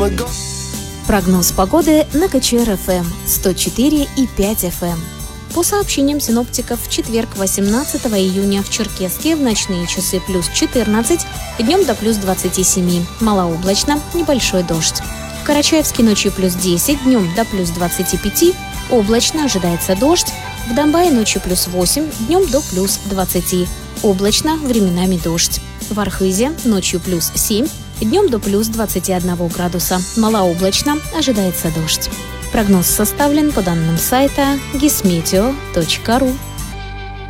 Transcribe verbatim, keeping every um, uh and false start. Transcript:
Прогноз погоды на ка че эр эф эм сто четыре и пять эф эм. По сообщениям синоптиков, в четверг, восемнадцатого июня, в Черкесске в ночные часы плюс четырнадцать, днем до плюс двадцать семь, малооблачно, небольшой дождь. В Карачаевске ночью плюс десять, днем до плюс двадцать пять, облачно, ожидается дождь. В Домбае ночью плюс восемь, днем до плюс двадцать, облачно, временами дождь. В Архызе ночью плюс семь, днем до плюс двадцать один градуса, малооблачно, ожидается дождь. Прогноз составлен по данным сайта гисметео точка ру.